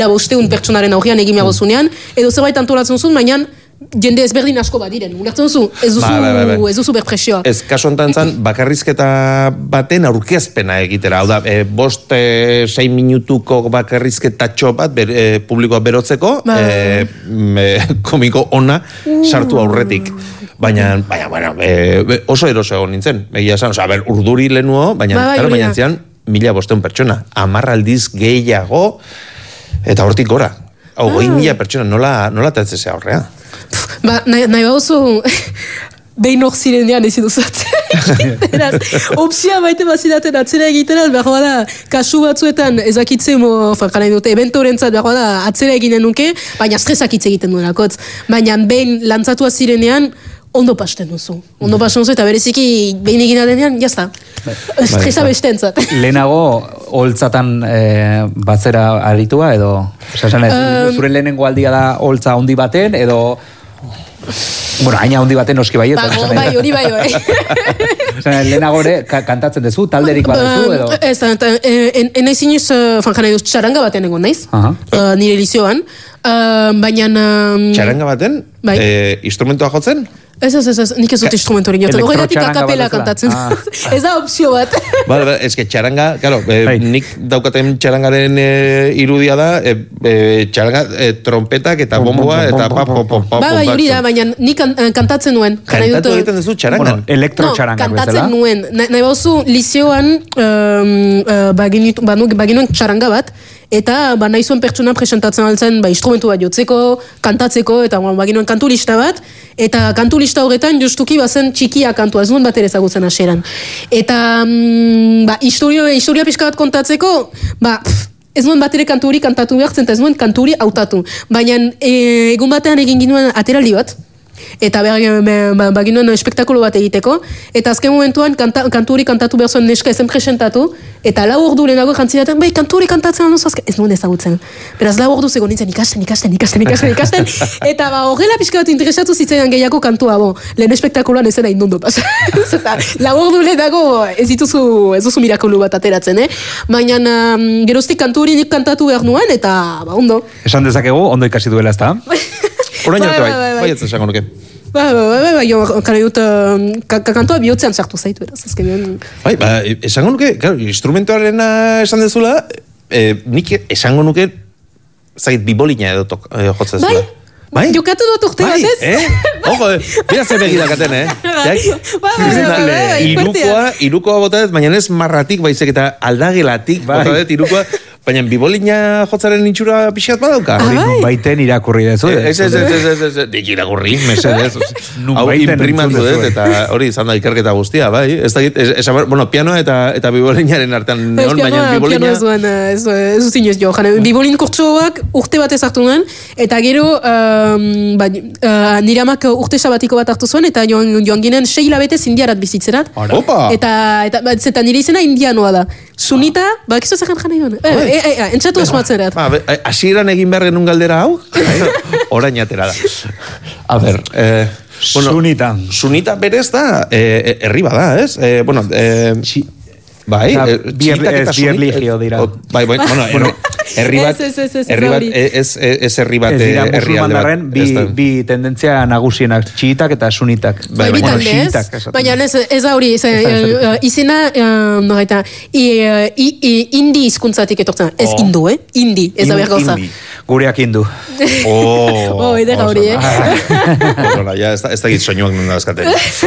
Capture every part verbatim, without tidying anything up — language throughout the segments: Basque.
bosteun pertsonaren aurrean egin behar zunean, edo zerbait antolatzen zuen, baina jende ezberdin asko badiren, ulertzen zu, ez duzu, ba, ba, ba. Ez duzu berpresioa. Ez, kasu enten zan, bakarrizketa baten aurkezpena egitera, hau da, e, bost, e, sei minutuko bakarrizketatxo bat ber, e, publikoa berotzeko, ba. e, e, komiko ona sartu aurretik. Baina, baina, baina, e, oso eroso egon nintzen, egia esan, oza, ber, urduri lehenuo, baina, ba, claro, baina entzian, mila bosteun pertsona, hamar aldiz gehiago, eta hortik gora. Hau, ah. Goi mila pertsona, nola, nola tatzezea horrea? Ba, nahi, nahi bauzu, behin hor zirenean ez iduzat. Opzia baite bazidaten atzera egiteraz, behar da, kasu batzuetan ezakitzen, jara dute, eventorentzat behar da, atzera eginen nuke, baina stresakitze egiten duenakotz. Baina behin lantzatua zirenean, ondo pasten duzu. Ondo pasten duzu, eta bereziki behin egina denean, jazta. Stresa bestentzat. Lehenago, holtzatan e, batzera aritua, edo? Osa, um, zure lehenengo aldia da holtza handi baten, edo... Bueno, haina handi baten oski baiet. Bago, bai, hori bai, bai. Lehenago ere, kantatzen dezu, talderik badezu, edo? Ez, enaiz inoiz, fanjana duz, txaranga baten egon naiz, nire elizioan. Baina... Txaranga baten? Instrumentoa jotzen? Ez, ez, ez, ez, nik ez dut instrumentu hori jotzen. Horregatik akapela kantatzen. Ah. Ez da opzio bat. Bale, bale, ez que txaranga, claro, eh, nik daukaten txarangaren eh, irudia da, eh, eh, txaranga, eh, trompetak eta bomboa, eta pa, pa, pa, pa, ba, bai, hori da, baina nik kantatzen nuen. Kantatu egiten duzu txarangan? Bueno, elektro-txarangan bezala. No, kantatzen nuen. Nahi bauzu, lizioan, baginuen txaranga bat, eta ba, nahi zuen pertsona presentatzen altzen ba, instrumentu bat jotzeko, kantatzeko, eta ba, baginuen kantulista bat, eta kantulista horretan justuki bazen txikia kantua, ez nuen bat ere ezagutzen hasieran. Eta mm, ba, historia, historia pixka bat kontatzeko, ba, pff, ez nuen bat ere kantu hori kantatu behartzen, eta ez nuen kantu hori hautatu. Baina e, egun batean egin ginuen ateraldi bat, eta baginuen espektakulo bat egiteko, eta azken momentuan kanta, kantu hori kantatu behar zuen neska ezen presentatu, eta lau ordu lehenago jantzidaten, bai, kantu hori kantatzen handozu azken, ez nuen ezagutzen. Beraz, lau ordu zegoen nintzen ikasten, ikasten, ikasten, ikasten, ikasten, eta ba, horrela pixka bat interesatu zitzaidan gehiago kantua, bo, lehen espektakuloan ez zena indondo pasa. Eta, lau ordu lehenago ez dituzu, ez duzu mirakulu bat ateratzen, eh? Baina, um, geroztik kantu hori nik kantatu behar nuen, eta, ba, ondo. Esan dezakegu, ondo ikasi duela, ez da? Orain arte bai, bai ez esango nuke. Ba, ba, ba, ba, jo, kare dut, kantoa bihotzean sartu zaitu, eraz, azkenean. Bai, ba, esango nuke, claro, instrumentuarena esan dezula, eh, nik esango nuke, zait, bibolina edo tok, eh, jotzen zula. Bai? Bai? Jokatu dut urte bat, ez? Eh? Ojo, bera zer begidakaten, eh? Ba, ba, irukoa, irukoa bota dut, baina ez marratik, baizek eta aldagelatik, bota dut, irukoa, baina bibolina jotzaren itxura pixat badauka. Baiten irakurri dezu. Ez, ez, ez, ez, ez, dik irakurri, mesedez. Hau imprimatu dut, eta hori izan da ikerketa guztia, bai? Ez da, bueno, pianoa eta, eta bibolinaren artean neon, baina bibolina... Pianoa ez duen, ez dut zinez jo. Bibolin kurtsoak urte bat ez hartu nuen, eta gero, ba, nire amak urte sabatiko bat hartu zuen, eta joan ginen sei hilabetez indiarat bizitzerat. Opa! Eta nire izena indianoa da. Sunita, ba, kizu zekan jana joan. E, e, e, entzatu osmatzen erat. Asieran egin behar genuen galdera hau? Orain atera da. A ber, eh, bueno, Sunita. Sunita berez da, eh, herri bada, ez? Eh, bueno, eh, bai, txitak eta sunita. Dira. Bai, bai, bueno, herri bat, herri bat, ez herri bat, herri alde bat. Bi, bi tendentzia nagusienak, txitak eta sunitak. Bai, bai, bueno, xiitak. Baina ez, ez da hori, izena, noraita, indi izkuntzatik etortzen, ez hindu, eh? Indi, ez da behar gauza. Gureak hindu. Oh, edera hori, eh? Bueno, ja, ez da git soinuak nunda azkaten.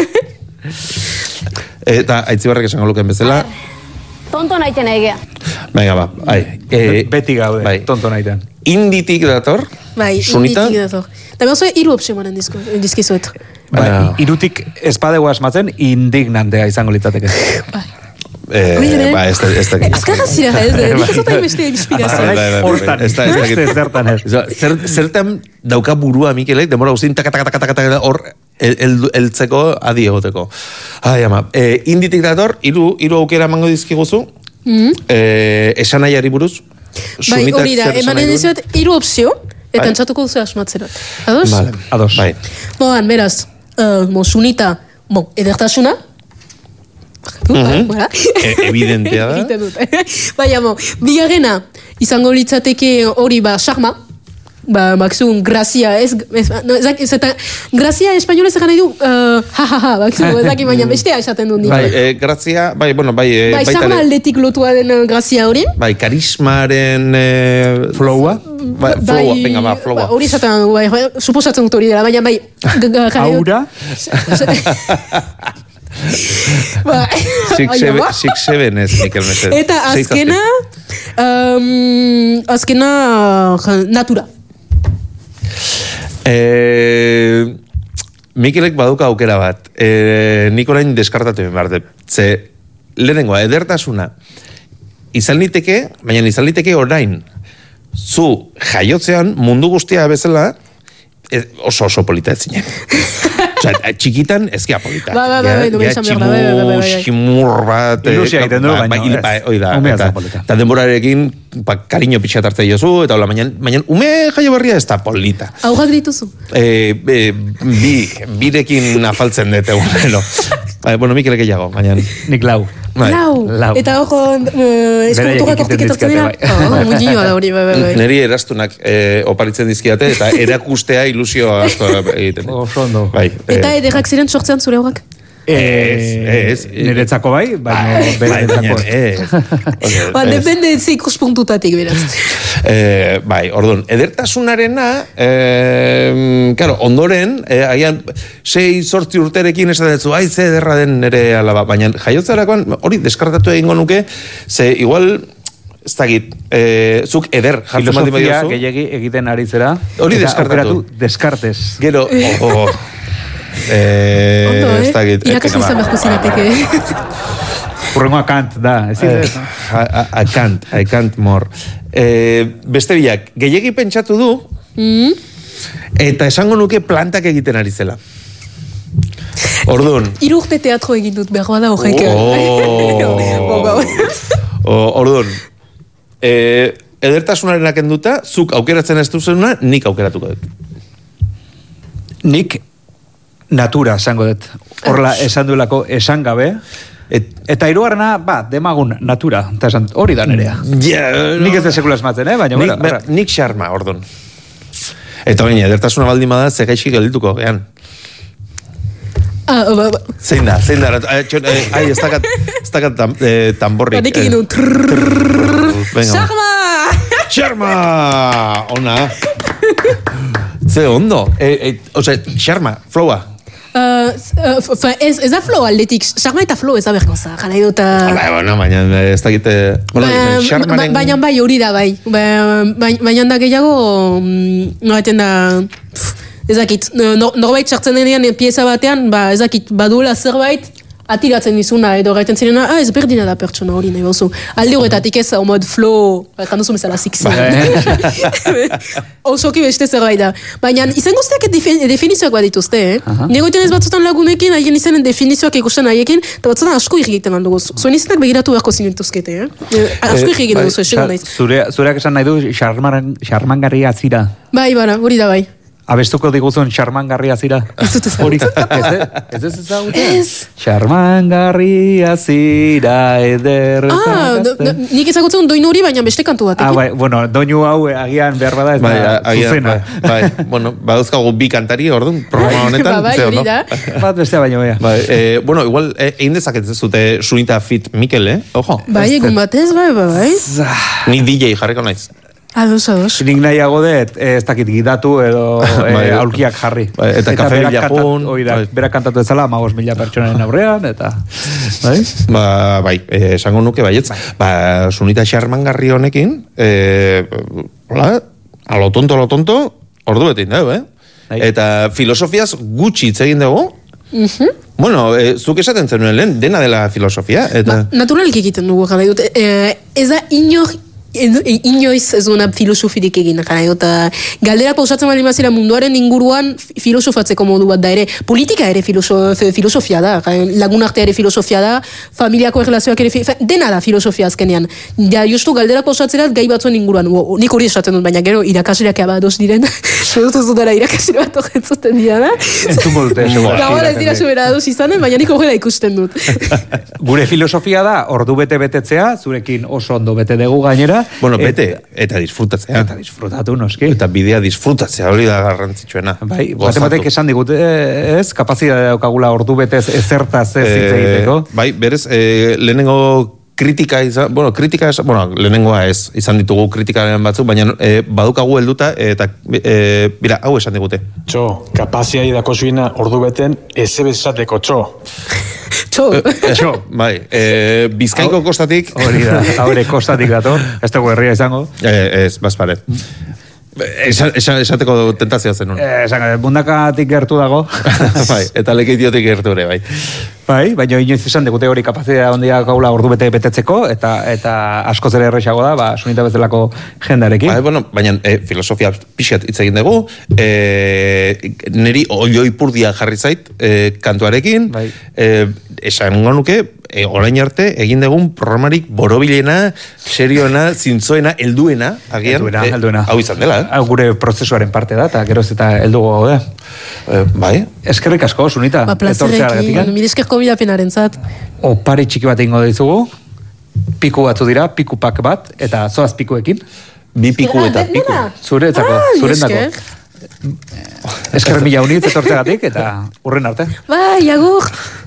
Eta Aitzibarrek esango luken bezala. Tonto naiten egea. Venga, ba, ai. E, Beti gaude, bai. Tonto naiten. Inditik dator? Bai, Sunita? inditik dator. Eta behar zuen, iru opzio manen dizkizuet. Bai, irutik espadego asmatzen, indignantea izango litzateke. Bai. Eh, ba, ez da... Azkarra zira, ez da, nik ez dut hainbeste inspirazioa. Hortan, zertan ez. Zertan dauka burua Mikelek, demora guztin, taka, taka, taka, taka, hor, eltzeko adi egoteko. Ai, ama, inditik dator, iru aukera emango dizkiguzu, esan nahiari buruz. Bai, hori da, emanen dizuet, iru opzio, eta entzatuko duzu asmatzerat. Ados? Vale, ados. Bai. Boan, beraz, sunita, bon, edertasuna, Mm-hmm. Voilà. E evidentea da. Egiten dut. Baina, mo, bigarrena, izango litzateke hori, ba, charma. Ba, bakizun, grazia, ez, ez, no, ezak, ez eta, grazia espainolez egan nahi du, uh, ha, ha, ha, bakizun, ezak, baina bestea esaten dut. Bai, e, grazia, bai, bueno, bai... E, bai, charma aldetik lotua den grazia hori. Bai, karismaren... E, flowa? Bai, flowa, venga, ba, flowa. Hori esaten, bai, suposatzen dut hori dela, baina, bai... Aura? Six seven ez, Mikel Mesedez. Eta azkena, um, azkena natura. Eh, Mikelek baduka aukera bat. Eh, nik orain deskartatu behar dut. Ze, lehenengoa, edertasuna. Izan liteke, baina izan liteke orain, zu jaiotzean mundu guztia bezala, oso oso polita ez zinen. Osa, txikitan ezkia polita. Ba, ba, ba, ba, tximu, ximur bat. Ilusia egiten du, baina. Eta denborarekin, kariño pitxat hartzea jozu, eta hola, baina ume jaio berria ez da polita. Augak dituzu? Bi, birekin afaltzen dut egun. Bueno, Mikelek egiago, baina... Nik lau. Lau. Eta ojo, eskulturak hortik etortzen dira. Mundioa da hori, bai, bai, bai. Neri erastunak oparitzen dizkiate, eta erakustea ilusioa asko egiten. Oso ondo. Eta ederrak ziren sortzean zure aurrak? Ez, niretzako bai, baina beretzako ez. Ba, depende ikuspuntutatik, beraz. Bai, orduan, edertasunarena, karo, ondoren, agian, sei sortzi urterekin esaten zu, ai, ze ederra den nire alaba, baina jaiotzarakoan, hori, deskartatu egingo nuke, ze igual... Ez dakit, zuk eder jartzen mandi filosofia gehiagi egiten ari zera. Hori deskartatu. Deskartez. Gero, oh, eh, Ondo, eh? Ez dakit. Irakasu izan beharko zinateke. Urrengoa Kant, da. I can't, I can't more. Beste biak, gehiagi pentsatu du, eta esango nuke plantak egiten ari zela. Orduan. Hiru urte teatro egin dut, behar da horrek. Orduan. Eh, edertasunaren akenduta, zuk aukeratzen ez duzuna, nik aukeratuko dut. Nik natura esango dut. Horla esan duelako esan gabe. Et, eta hirugarrena, ba, demagun natura. Esan, hori da nerea. Yeah, no. Nik ez da sekula esmatzen, eh? Baina, nik, bueno, be, nik xarma, orduan. Eta baina, edertasuna baldin bada, ze gaixi geldituko, gehan. Ah, ba, ba. Zein da, zein da. Ai, ez dakat, ez dakat tam, eh, tamborrik. Banek egin dut. Xarma! Xarma! Ona. Ze ondo. Eh, eh, Ose, xarma, flowa. Uh, uh, ez, ez da flow aldetik. Xarma eta flow ez da bergoza. Jara edo eta... Ba, bueno, baina ez dakit... Bueno, ba, baina bai hori da, bai. Ba, baina da gehiago... Noraten da... Ezakit, norbait sartzen denean pieza batean, ba, ezakit, baduela zerbait, atiratzen dizuna, edo gaiten zirena, ah, ez berdina da pertsona hori, nahi bozu. Alde horretatik ez, o mod flow, kanduzu bezala zikzi. Osoki beste zerbait da. Baina, izan guztiak definizioak bat dituzte, eh? Negoiten ez batzutan lagunekin, haien izanen definizioak ikusten haiekin, eta batzutan asko irrigiten handugu. Zuen izanak begiratu beharko zinentuzkete, eh? Asko irrigiten duzu, esan naiz. Zureak esan nahi du, xarmangarria zira. Bai, bara, hori da bai. Abestuko diguzun xarmangarria zira. Ez dut ezagutzen. Ez ez ezagutzen? Ez. Xarmangarria zira eder. Ah, nik ezagutzen doinu hori, baina beste kantu batekin. Ah, bai, bueno, doinu hau agian behar bada ez da zuzena. Bai, bueno, badauzkagu bi kantari, orduan, programa honetan. Bai, hori da. Bat bestea baino, bea. Bai, bueno, igual, egin dezaket ez zute Sunita Fit Mikel, eh? Ojo. Bai, egun batez, bai, bai, bai. Ni D J jarriko naiz. Ados, ados. Nik nahiago dut, ez dakit gidatu edo aulkiak jarri. Eta kafe bilakun. Berak kantatu ezala, amagos mila pertsonen aurrean, eta... Ba, bai, esango nuke baietz. Ba, Sunita xarmangarri honekin, hola, alo tonto, alo tonto, ordu betin dugu, eh? Eta filosofiaz gutxi hitz egin dugu. Bueno, zuk esaten zenuen lehen, dena dela filosofia. Naturalki egiten dugu, gara dut. Ez da inor inoiz ez duena filosofirik egin, jara, eta galdera pausatzen bali mazera munduaren inguruan filosofatzeko modu bat da ere, politika ere filosof, filosofia da, lagun artea ere filosofia da, familiako erlazioak ere, fi, dena da filosofia azkenean. Ja, justu galdera pausatzerat gai batzuen inguruan, o, nik hori esaten dut, baina gero irakasleak abados diren, dut ez dutara irakasle bat horretzuten dira, da? Entzungo dute, Gauara ez dira zubera ados izanen, baina nik horrela ikusten dut. Gure filosofia da, ordu bete betetzea, zurekin oso ondo bete dugu gainera. Bueno, bete, eta disfrutatzea. Eta disfrutatu, noski. Eta bidea disfrutatzea, hori da garrantzitsuena. Bai, bate batek esan digut, ez, kapazitatea daukagula ordu betez ezertaz ez hitz egiteko. Bai, berez, eh, lehenengo kritika izan, bueno, kritika, bueno, lehenengoa ez, izan ditugu kritikaren batzuk, baina eh, badukagu helduta, eta, eh, bira, hau esan digute. Txo, kapazia idako zuina ordu beten eze bezateko, txo. Txo. Txo, bai, eh, Bizkaiko kostatik... Hori da, haure kostatik dator, ez dugu herria izango. Eh, ez, bazpare. Esan, esan, esateko tentazioa zenun. Eh, esan, bundakatik gertu dago. Bai, eta lekeitiotik gertu ere, bai. Bai, baina inoiz esan digute hori kapazitatea ondia gaula ordu bete betetzeko, eta eta askoz ere erresago da, ba, sunita bezalako jendarekin. Bai, bueno, baina e, filosofia pixat hitz egin dugu, e, neri oio ipurdia jarri zait e, kantuarekin, bai. e, esan nuke, e, orain arte egin dugun programarik borobilena, serioena, zintzoena, helduena, agian. Helduena, e, helduena. Hau izan dela, eh? Hau gure prozesuaren parte da, eta geroz eta heldugu gaude. E, bai. Eskerrik asko, Sunita. Ba, plazerekin, mil eskerko bilapenaren zat. Opari txiki bat ingo dizugu, piku batzu dira, piku pak bat, eta zoaz pikuekin. Bi piku eta piku. Zuretzako, Ah, zurendako. Esker mila unitz etortzegatik, eta urren arte. Bai, agur!